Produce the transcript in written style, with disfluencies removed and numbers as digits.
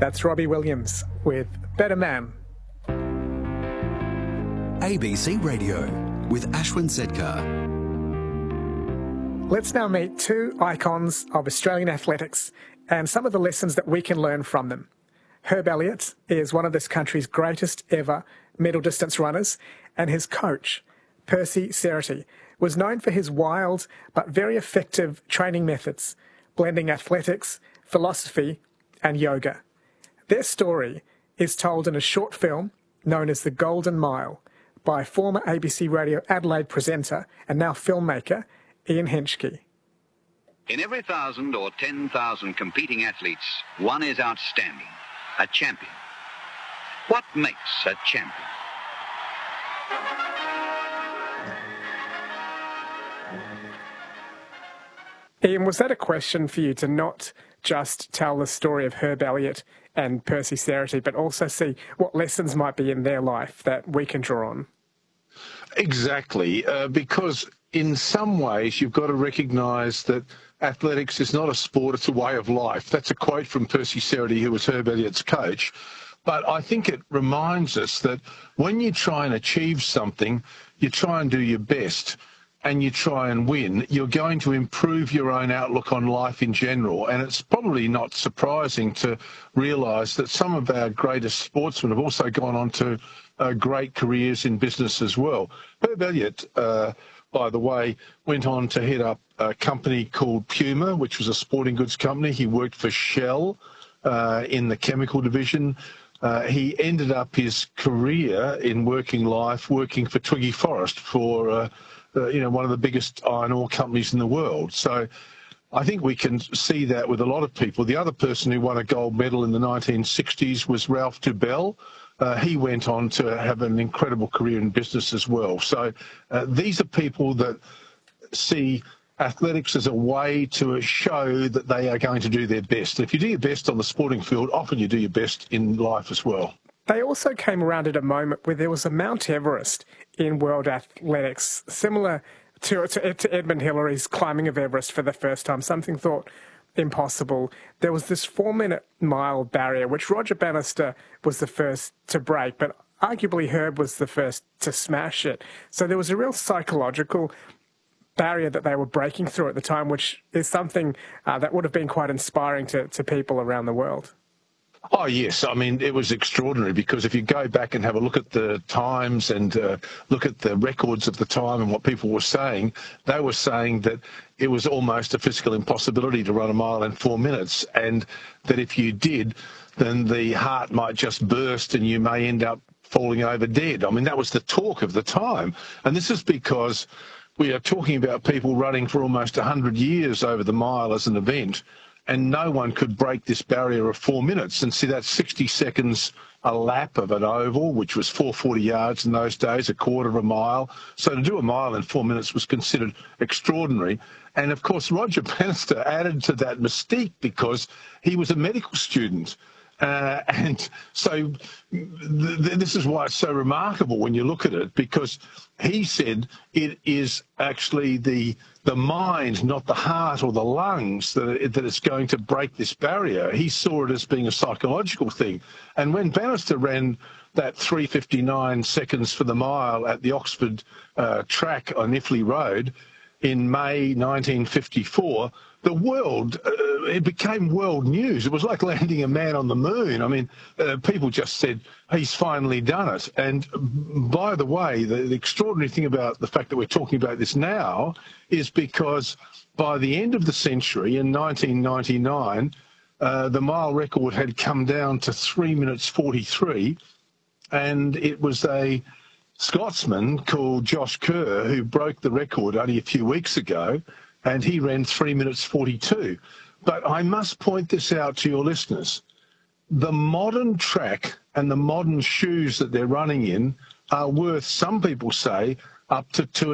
That's Robbie Williams with Better Man. ABC Radio with Ashwin Sedkar. Let's now meet two icons of Australian athletics and some of the lessons that we can learn from them. Herb Elliott is one of this country's greatest ever middle distance runners, and his coach, Percy Cerutty, was known for his wild but very effective training methods, blending athletics, philosophy and yoga. Their story is told in a short film known as The Golden Mile by former ABC Radio Adelaide presenter and now filmmaker Ian Henschke. In every 1,000 or 10,000 competing athletes, one is outstanding, a champion. What makes a champion? Ian, was that a question for you to not just tell the story of Herb Elliott and Percy Cerutty, but also see what lessons might be in their life that we can draw on? Exactly, because in some ways you've got to recognise that athletics is not a sport, it's a way of life. That's a quote from Percy Cerutty, who was Herb Elliott's coach. But I think it reminds us that when you try and achieve something, you try and do your best and you try and win, you're going to improve your own outlook on life in general. And it's probably not surprising to realise that some of our greatest sportsmen have also gone on to great careers in business as well. Herb Elliott, by the way, went on to head up a company called Puma, which was a sporting goods company. He worked for Shell in the chemical division. He ended up his career in working life working for Twiggy Forrest for one of the biggest iron ore companies in the world. So I think we can see that with a lot of people. The other person who won a gold medal in the 1960s was Ralph Dubell. He went on to have an incredible career in business as well. So these are people that see athletics as a way to show that they are going to do their best. If you do your best on the sporting field, often you do your best in life as well. They also came around at a moment where there was a Mount Everest in world athletics, similar to Edmund Hillary's climbing of Everest for the first time, something thought impossible. There was this 4-minute mile barrier, which Roger Bannister was the first to break, but arguably Herb was the first to smash it. So there was a real psychological barrier that they were breaking through at the time, which is something that would have been quite inspiring to people around the world. Oh, yes. I mean, it was extraordinary because if you go back and have a look at the times and look at the records of the time and what people were saying, they were saying that it was almost a physical impossibility to run a mile in 4 minutes, and that if you did, then the heart might just burst and you may end up falling over dead. I mean, that was the talk of the time. And this is because we are talking about people running for almost 100 years over the mile as an event, and no one could break this barrier of 4 minutes. And see, that's 60 seconds a lap of an oval, which was 440 yards in those days, a quarter of a mile. So to do a mile in 4 minutes was considered extraordinary. And of course, Roger Bannister added to that mystique because he was a medical student. And so this is why it's so remarkable when you look at it, because he said it is actually the mind, not the heart or the lungs, that it's going to break this barrier. He saw it as being a psychological thing. And when Bannister ran that 3:59 seconds for the mile at the Oxford track on Iffley Road in May 1954, the world, it became world news. It was like landing a man on the moon. I mean, people just said, he's finally done it. And by the way, the extraordinary thing about the fact that we're talking about this now is because by the end of the century, in 1999, the mile record had come down to 3 minutes 43, and it was a Scotsman called Josh Kerr who broke the record only a few weeks ago, and he ran 3 minutes 42. But I must point this out to your listeners. The modern track and the modern shoes that they're running in are worth, some people say, up to